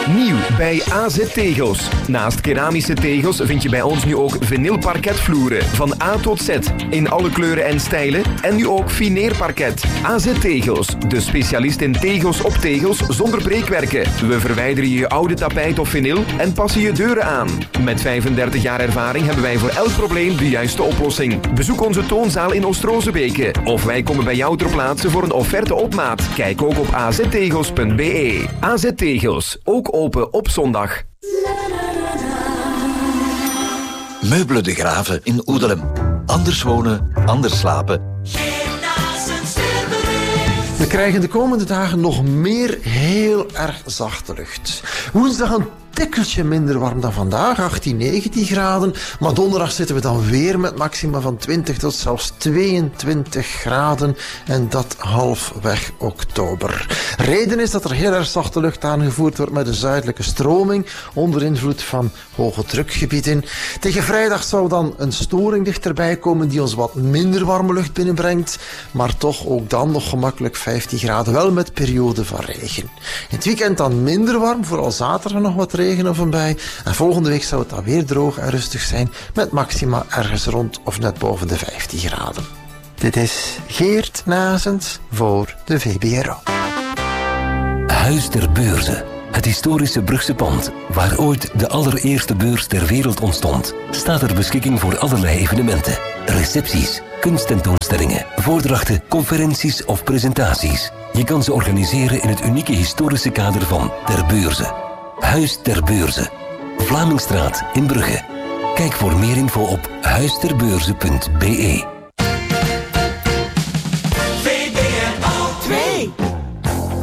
Nieuw bij AZ Tegels. Naast keramische tegels vind je bij ons nu ook vinylparketvloeren. Van A tot Z. In alle kleuren en stijlen. En nu ook fineerparket. AZ Tegels. De specialist in tegels op tegels zonder breekwerken. We verwijderen je oude tapijt of vinyl en passen je deuren aan. Met 35 jaar ervaring hebben wij voor elk probleem de juiste oplossing. Bezoek onze toonzaal in Oost-Rozebeke. Of wij komen bij jou ter plaatse voor een offerte op maat. Kijk ook op aztegels.be. AZ Tegels. Ook open op zondag. Meubelen de Graven in Oedelem. Anders wonen, anders slapen. We krijgen de komende dagen nog meer heel erg zachte lucht. Woensdag een tikkeltje minder warm dan vandaag, 18, 19 graden. Maar donderdag zitten we dan weer met maxima van 20 tot zelfs 22 graden. En dat halfweg oktober. Reden is dat er heel erg zachte lucht aangevoerd wordt met een zuidelijke stroming onder invloed van hoge drukgebieden. Tegen vrijdag zou dan een storing dichterbij komen die ons wat minder warme lucht binnenbrengt. Maar toch ook dan nog gemakkelijk 15 graden, wel met perioden van regen. In het weekend dan minder warm, vooral zaterdag nog wat regen of een bui. En volgende week zou het dan weer droog en rustig zijn met maxima ergens rond of net boven de 15 graden. Dit is Geert Nazens voor de VBRO. Huis ter Beurze. Het historische Brugse pand, waar ooit de allereerste beurs ter wereld ontstond, staat ter beschikking voor allerlei evenementen. Recepties, kunsttentoonstellingen, voordrachten, conferenties of presentaties. Je kan ze organiseren in het unieke historische kader van Ter Beurze. Huis ter Beurze. Vlamingstraat in Brugge. Kijk voor meer info op huisterbeurze.be.